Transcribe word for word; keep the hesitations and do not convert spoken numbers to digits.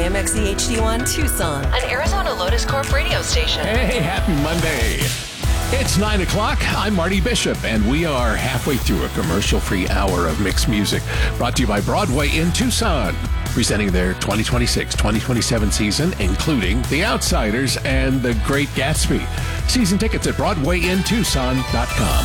K M X E H D one Tucson, an Arizona Lotus Corp radio station. Hey, happy Monday. It's nine o'clock. I'm Marty Bishop, and we are halfway through a commercial-free hour of mixed music brought to you by Broadway in Tucson, presenting their twenty twenty-six twenty twenty-seven season, including The Outsiders and The Great Gatsby. Season tickets at broadway in tucson dot com.